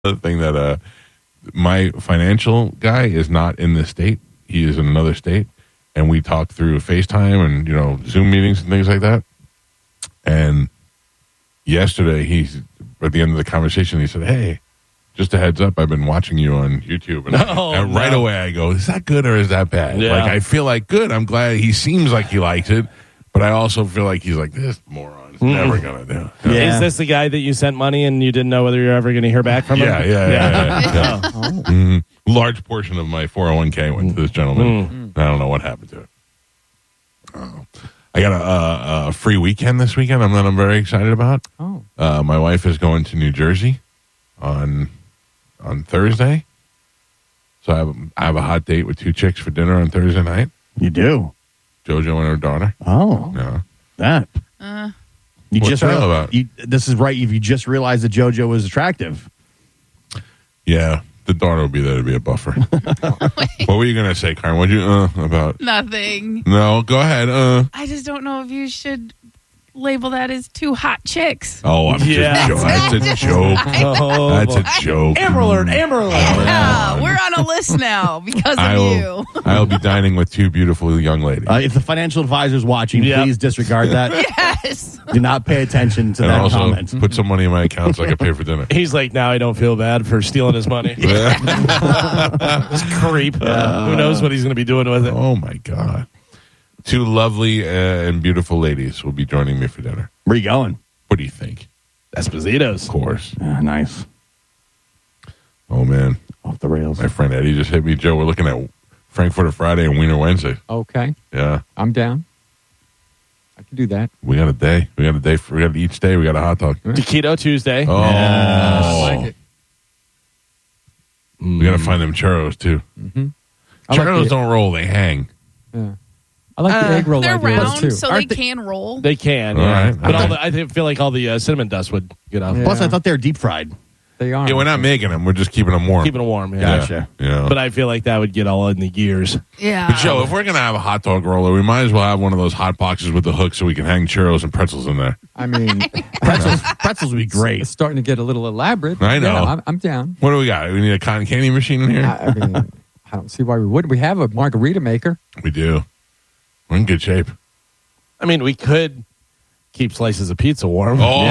The thing that my financial guy is not in this state. He is in another state, and we talk through FaceTime and Zoom meetings and things like that. And yesterday, at the end of the conversation, he said, "Hey, just a heads up, I've been watching you on YouTube." And right away, I go, "Is that good or is that bad?" Yeah. Like, I feel like good. I'm glad he seems like he likes it, but I also feel like he's like, this moron's never gonna do. Is this the guy that you sent money and you didn't know whether you're ever going to hear back from him? Yeah. Large portion of my 401k went to this gentleman. I don't know what happened to it. I got a free weekend this weekend. I'm very excited about. My wife is going to New Jersey on Thursday, so I have a hot date with 2 chicks for dinner on Thursday night. You do? JoJo and her daughter. Oh, Yeah. that. You What's just that all about? This is right. If you just realized that JoJo was attractive. Yeah, the daughter will be there to be a buffer. What were you gonna say, Karen? What'd you about? Nothing. No, go ahead. I just don't know if you should label that as 2 hot chicks. Oh, I'm Yeah. just joking. That's a joke. That's a joke. Amber Alert! Amber Alert! Yeah, we're on a list now because of you. I'll be dining with 2 beautiful young ladies. If the financial advisor's watching, Yep. please disregard that. Yes. Do not pay attention to And that also comment. put some money in my account so I can pay for dinner. He's like, now I don't feel bad for stealing his money. This creep. Who knows what he's going to be doing with it? Oh, my God. 2 lovely and beautiful ladies will be joining me for dinner. Where you going? What do you think? Esposito's. Of course. Nice. Oh, man. Off the rails. My friend Eddie just hit me. Joe, we're looking at Frankfurter Friday and Wiener Wednesday. Okay, Yeah. I'm down. I can do that. We got a day. We got each day. We got a hot dog. Taquito Tuesday. Oh. I like it. We got to find them churros, too. I like Churros the- don't roll. They hang. Yeah. I like the egg roll They're idea round, too. so they can roll. They can. All Yeah. right. But I feel like all the cinnamon dust would get off. Yeah. Plus, I thought they were deep fried. They are. Yeah, we're not making them. We're just keeping them warm. Keeping it warm. Yeah. Gotcha. Yeah. But I feel like that would get all in the gears. Yeah. But Joe, if we're gonna have a hot dog roller, we might as well have one of those hot boxes with the hook so we can hang churros and pretzels in there. I mean, Pretzels would be great. it's starting to get a little elaborate. I know. Yeah, I'm down. What do we got? We need a cotton candy machine in here. I mean, I don't see why we wouldn't. We have a margarita maker. We do. We're in good shape. I mean, we could keep slices of pizza warm. Oh,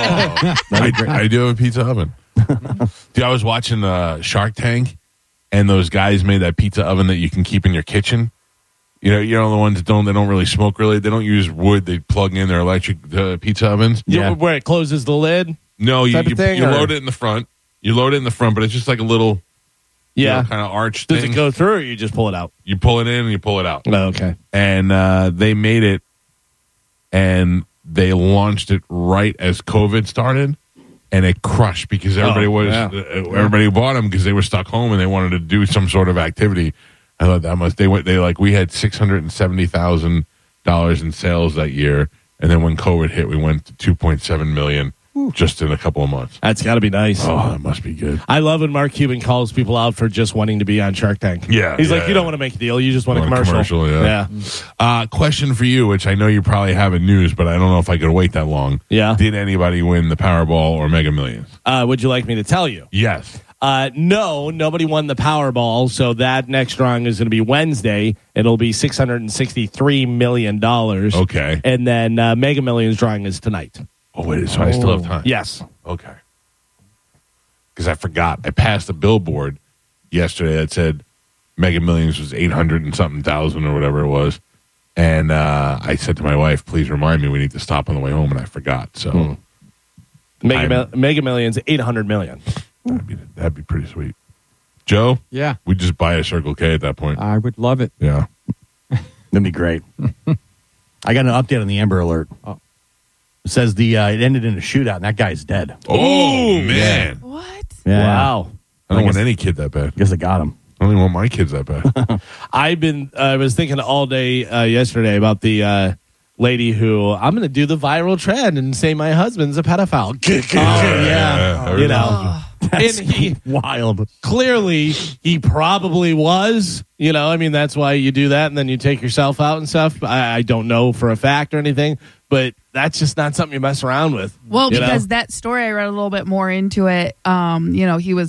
I do have a pizza oven. Dude, I was watching Shark Tank, and those guys made that pizza oven that you can keep in your kitchen. You know the ones that don't really smoke really. They don't use wood. They plug in their electric pizza ovens. Yeah. Where it closes the lid. No, you Type of thing, or- load it in the front. You load it in the front, but it's just like a little Yeah. kind of arch Does thing. it go through or you just pull it out? You pull it in and you pull it out. Oh, okay. And they made it, and they launched it right as COVID started, and it crushed because everybody bought them because they were stuck home and they wanted to do some sort of activity. I thought we had $670,000 in sales that year, and then when COVID hit, we went to 2.7 million just in a couple of months. That's got to be nice. Oh, that must be good. I love when Mark Cuban calls people out for just wanting to be on Shark Tank. Yeah, He's yeah, like, you yeah. don't want to make a deal. You just want a Want a commercial. commercial, yeah. Question for you, which I know you probably have in news, but I don't know if I could wait that long. Yeah. Did anybody win the Powerball or Mega Millions? Would you like me to tell you? Yes. No, nobody won the Powerball, so that next drawing is going to be Wednesday. It'll be $663 million. Okay. And then Mega Millions drawing is tonight. Oh, wait, so I still have time. Yes. Okay. Because I forgot. I passed a billboard yesterday that said Mega Millions was 800 and something thousand or whatever it was. And I said to my wife, please remind me we need to stop on the way home, and I forgot. So Mega Millions, $800 million. that'd be pretty sweet. Joe? Yeah, We just buy a Circle K at that point. I would love it. Yeah. That'd be great. I got an update on the Amber Alert. Oh. It says it ended in a shootout, and that guy's dead. Oh, man. What? Yeah. Wow. I don't want any kid that bad. Guess I got him. I don't even want my kids that bad. I was thinking all day yesterday about the lady who I'm going to do the viral trend and say my husband's a pedophile. Yeah. You know, That's and he wild. clearly he probably was. You know, I mean, that's why you do that, and then you take yourself out and stuff. I don't know for a fact or anything, but that's just not something you mess around with. Well, you know? because that story, I read a little bit more into it. He was